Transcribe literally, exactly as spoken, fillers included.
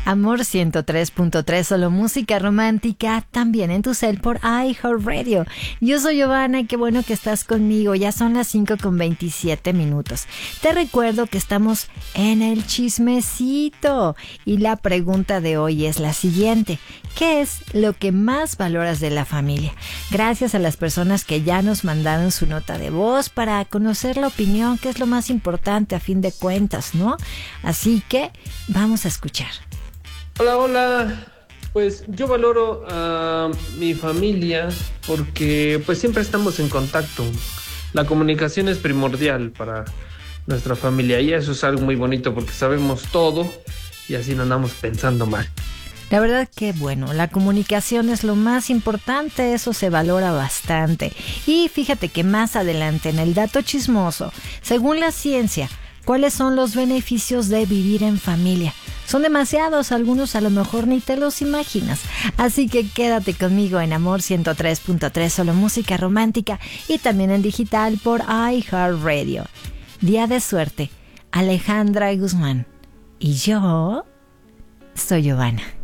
Amor ciento tres punto tres, solo música romántica, también en tu cel por iHeartRadio. Yo soy Giovanna y qué bueno que estás conmigo. Ya son las cinco con veintisiete minutos. Te recuerdo que estamos en el chismecito y la pregunta de hoy es la siguiente: ¿qué es lo que más valoras de la familia? Gracias a las personas que ya nos mandaron su nota de voz para conocer la opinión, que es lo más importante a fin de cuentas, ¿no? Así que vamos a escuchar. Hola, hola. Pues yo valoro a mi familia porque pues siempre estamos en contacto. La comunicación es primordial para nuestra familia y eso es algo muy bonito porque sabemos todo y así no andamos pensando mal. La verdad que bueno, la comunicación es lo más importante, eso se valora bastante. Y fíjate que más adelante en el dato chismoso, según la ciencia, ¿cuáles son los beneficios de vivir en familia? Son demasiados, algunos a lo mejor ni te los imaginas. Así que quédate conmigo en Amor ciento tres punto tres, solo música romántica, y también en digital por iHeartRadio. Día de suerte, Alejandra Guzmán. Y yo soy Giovanna.